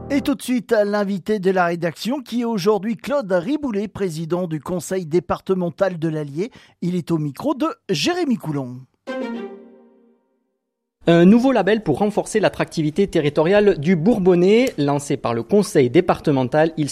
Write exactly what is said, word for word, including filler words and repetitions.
Et tout de suite, l'invité de la rédaction qui est aujourd'hui Claude Riboulet, président du conseil départemental de l'Allier. Il est au micro de Jérémy Coulon. Un nouveau label pour renforcer l'attractivité territoriale du Bourbonnais, lancé par le conseil départemental. Il